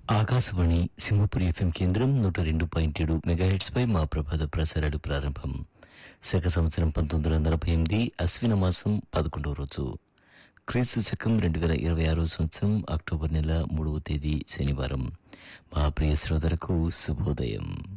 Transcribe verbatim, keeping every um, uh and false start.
Akashvani Simhapuri FM కేంద్రం నూట రెండు పాయింట్ ఏడు మెగాహెట్స్ పై మా ప్రభాత ప్రసారాలు ప్రారంభం. శక సంవత్సరం పంతొమ్మిది వందల నలభై ఎనిమిది అశ్విన మాసం పదకొండవ రోజు, క్రీస్తు శకం రెండు వేల ఇరవై ఆరో సంవత్సరం అక్టోబర్ నెల మూడవ తేదీ శనివారం. మా ప్రియ శ్రోతలకు శుభోదయం.